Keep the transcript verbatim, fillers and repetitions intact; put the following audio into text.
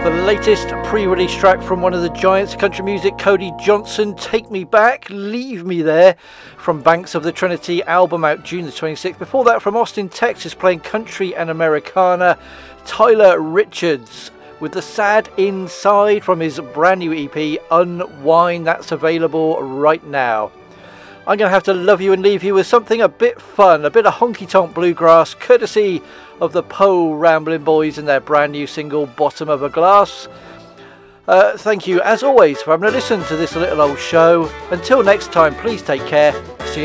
The latest pre-release track from one of the giants of country music, Cody Johnson, Take Me Back, Leave Me There, from Banks of the Trinity, album out June the twenty-sixth. Before that, from Austin, Texas, playing country and Americana, Tyler Richards with The Sad Inside from his brand new E P, Unwind. That's available right now. I'm going to have to love you and leave you with something a bit fun, a bit of honky-tonk bluegrass, courtesy of the Poe Ramblin' Boys and their brand new single, Bottom of a Glass. Uh, thank you, as always, for having a listen to this little old show. Until next time, please take care